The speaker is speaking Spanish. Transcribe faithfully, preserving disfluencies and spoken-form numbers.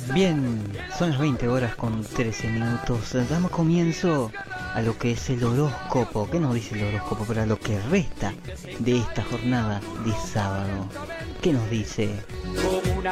Bien, son las veinte horas con trece minutos. Damos comienzo a lo que es el horóscopo. ¿Qué nos dice el horóscopo para lo que resta de esta jornada de sábado? ¿Qué nos dice?